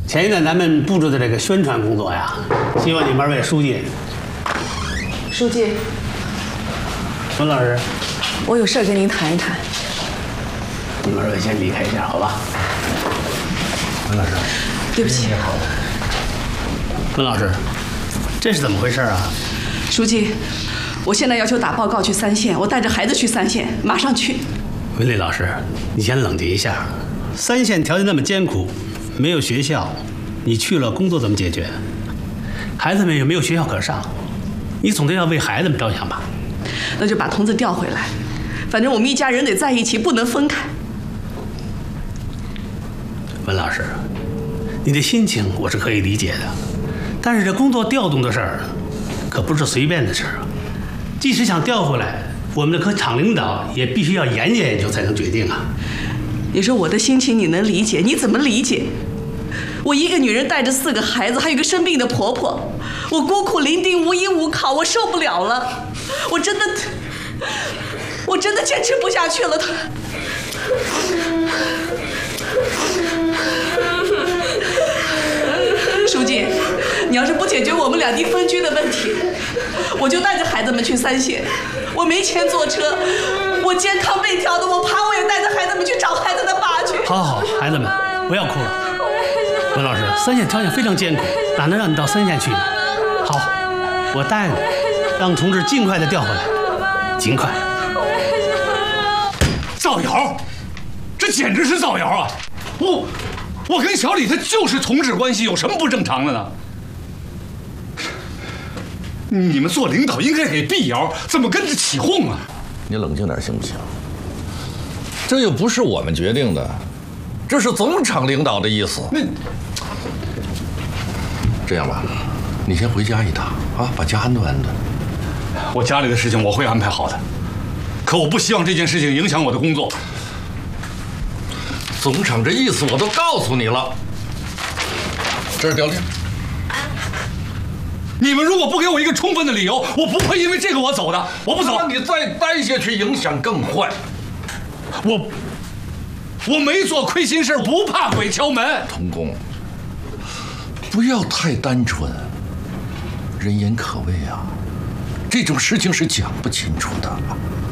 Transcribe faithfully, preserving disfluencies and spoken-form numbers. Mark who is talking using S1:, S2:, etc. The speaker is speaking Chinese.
S1: 前一段咱们布置的这个宣传工作呀，希望你们二位书记。
S2: 书记，
S1: 文老师，
S2: 我有事儿跟您谈一谈。
S1: 你们二位先离开一下，好吧？文老师，
S2: 对不起。
S1: 好。文老师，这是怎么回事啊？
S2: 书记，我现在要求打报告去三线，我带着孩子去三线，马上去。
S1: 文丽老师，你先冷静一下。三线条件那么艰苦，没有学校，你去了工作怎么解决？孩子们又没有学校可上，你总得要为孩子们着想吧？
S2: 那就把童子调回来，反正我们一家人得在一起，不能分开。
S1: 文老师，你的心情我是可以理解的，但是这工作调动的事儿，可不是随便的事儿。即使想调回来，我们的科厂领导也必须要研究研究才能决定啊。
S2: 你说我的心情你能理解？你怎么理解？我一个女人带着四个孩子，还有一个生病的婆婆，我孤苦伶仃，无依无靠，我受不了了，我真的，我真的坚持不下去了。书记，你要是不解决我们两地分居的问题，我就带着孩子们去三线。我没钱坐车，我健康背条的，我怕我也带着孩子们去找孩子的爸去。
S1: 好好好，孩子们不要哭了。文老师，三线条件非常艰苦，哪能让你到三线去呢？好，我答应你，让同志尽快的调回来，尽快。
S3: 造谣，这简直是造谣啊！我我跟小李他就是同志关系，有什么不正常的呢？你们做领导应该给辟谣，怎么跟着起哄啊？
S4: 你冷静点行不行？这又不是我们决定的，这是总厂领导的意思。
S3: 那
S4: 这样吧，你先回家一趟啊，把家安顿安顿。
S3: 我家里的事情我会安排好的，可我不希望这件事情影响我的工作。
S4: 总厂这意思我都告诉你了，这是调令。
S3: 你们如果不给我一个充分的理由，我不会因为这个我走的。我不走。
S4: 那你再待下去，影响更坏。
S3: 我我没做亏心事，不怕鬼敲门。
S4: 童工，不要太单纯，人言可畏啊，这种事情是讲不清楚的。